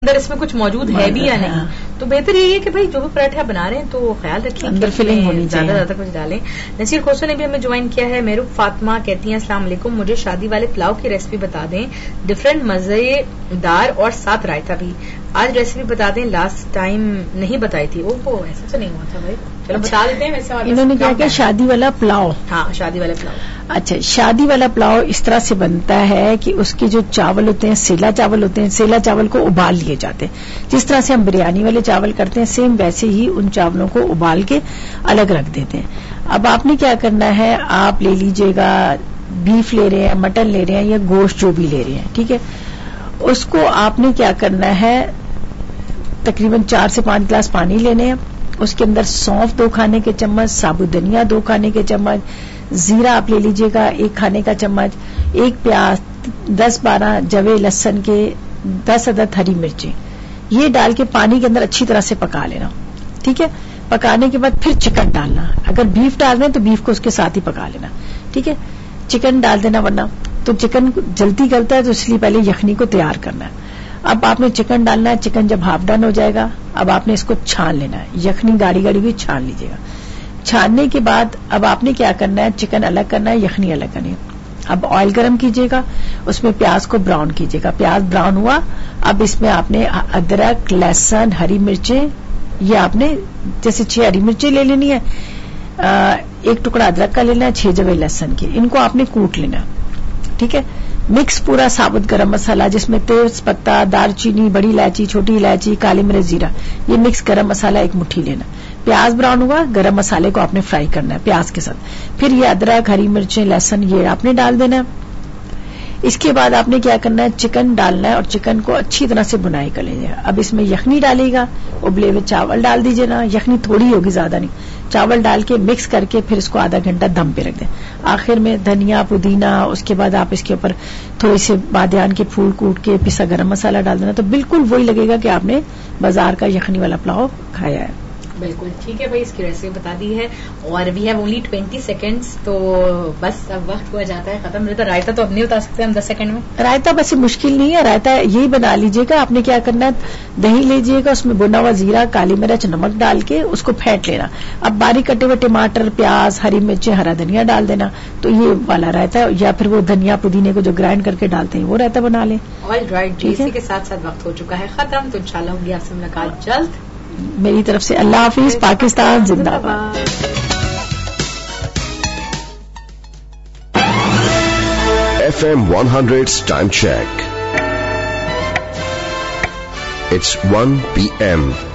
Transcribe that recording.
اندر اس میں کچھ موجود ہے بھی یا نہیں. تو بہتر یہی ہے کہ بھائی جو بھی پراٹھا بنا رہے ہیں تو خیال رکھیں اندر فلنگ ہونی چاہیے, زیادہ کچھ ڈالیں. نصیر کھوسو نے بھی ہمیں جوائن کیا ہے. میرو فاطمہ کہتی ہیں السلام علیکم, مجھے شادی والے پلاؤ کی ریسیپی بتا دیں, ڈفرینٹ مزے دار اور ساتھ رائتا بھی. آج ریسیپی بتا دیں, لاسٹ ٹائم نہیں بتائی تھی. وہ ایسا تو نہیں ہوا تھا بھائی, چلو بتا دیتے ہیں. ویسے انہوں نے کہا کہ شادی والا پلاؤ. ہاں شادی والا پلاؤ. اچھا, شادی والا پلاؤ اس طرح سے بنتا ہے کہ اس کے جو چاول ہوتے ہیں سیلا چاول ہوتے ہیں, سیلا چاول کو ابال لیے جاتے ہیں. جس طرح سے ہم بریانی والے چاول کرتے ہیں سیم ویسے ہی ان چاولوں کو ابال کے الگ رکھ دیتے ہیں. اب آپ نے کیا کرنا ہے, آپ لے لیجئے گا بیف لے رہے ہیں, مٹن لے رہے ہیں یا گوشت جو بھی لے رہے ہیں, ٹھیک ہے. اس کو آپ نے کیا کرنا ہے, تقریباً 4 سے 5 گلاس پانی لینے ہیں. اس کے اندر سونف 2 کھانے کے چمچ, ثابت دھنیا 2 کھانے کے چمچ, زیرہ آپ لے لیجئے گا 1 کھانے کا چمچ, 1 پیاز, 10-12 جوے لہسن کے, 10 عدد ہری مرچیں, یہ ڈال کے پانی کے اندر اچھی طرح سے پکا لینا, ٹھیک ہے. پکانے کے بعد پھر چکن ڈالنا. اگر بیف ڈال دیں تو بیف کو اس کے ساتھ ہی پکا لینا, ٹھیک ہے. چکن ڈال دینا, ورنہ تو چکن جلدی گلتا ہے تو اس لیے پہلے یخنی کو تیار کرنا ہے. اب آپ نے چکن ڈالنا ہے, چکن جب ہاف ڈن ہو جائے گا اب آپ نے اس کو چھان لینا ہے. یخنی گاڑی گاڑی بھی چھان لیجیے گا. چھاننے کے بعد اب آپ نے کیا کرنا ہے, چکن الگ کرنا ہے, یخنی الگ کرنی ہے. اب آئل گرم کیجیے گا, اس میں پیاز کو براؤن کیجیے گا. پیاز براؤن ہوا, اب اس میں آپ نے ادرک, لہسن, ہری مرچیں, یہ آپ نے جیسے 6 ہری مرچیں لے لینی ہے, 1 ٹکڑا ادرک کا لینا ہے, 6 جوے لہسن کے, ان کو آپ نے کوٹ لینا, ٹھیک ہے. مکس پورا ثابت گرم مسالہ جس میں تیز پتہ, دار چینی, بڑی الائچی, چھوٹی الائچی, کالی مرچ, زیرہ, یہ مکس گرم مسالہ 1 مٹھی لینا. پیاز براؤن ہوا, گرم مسالے کو آپ نے فرائی کرنا ہے پیاز کے ساتھ. پھر یہ ادرک, ہری مرچیں, لہسن یہ آپ نے ڈال دینا ہے. اس کے بعد آپ نے کیا کرنا ہے, چکن ڈالنا ہے اور چکن کو اچھی طرح سے بنائی کر لیجیے. اب اس میں یخنی ڈالے گا, ابلے ہوئے چاول ڈال دیجیے نا, یخنی تھوڑی ہوگی زیادہ نہیں, چاول ڈال کے مکس کر کے پھر اس کو آدھا گھنٹہ دم پہ رکھ دیں. آخر میں دھنیا, پودینہ, اس کے بعد آپ اس کے اوپر تھوڑی سی بادیان کے پھول کوٹ کے پسا گرم مسالہ ڈال دینا, تو بالکل وہی لگے گا کہ آپ نے بازار کا یخنی والا پلاؤ کھایا ہے. بالکل ٹھیک ہے بھائی, اس کی ریسیپی بتا دی ہے. اور وی ہیو اونلی 20 سیکنڈز, تو بس اب وقت ہوا جاتا ہے ختم. رائتا تو اب نہیں بتا سکتے ہم 10 سیکنڈ میں. رائتا بس مشکل نہیں ہے, رائتا یہی بنا لیجیے گا. آپ نے کیا کرنا ہے, دہی لیجیے گا, اس میں بنا ہوا زیرہ, کالی مرچ, نمک ڈال کے اس کو پھینٹ لینا. اب باریک کٹے ہوئے ٹماٹر, پیاز, ہری مرچیں, ہرا دھنیا ڈال دینا, تو یہ والا رائتا ہے. یا پھر وہ دھنیا پودینے کو جو گرائنڈ کر کے ڈالتے ہیں وہ رائتا بنا لیں. آل رائٹ, اسی کے ساتھ ساتھ وقت ہو چکا ہے ختم, تو انشاءاللہ ہوگی آپ سے ملاقات جلد. میری طرف سے اللہ حافظ. پاکستان زندہ باد. FM 100's time check. It's 1 p.m.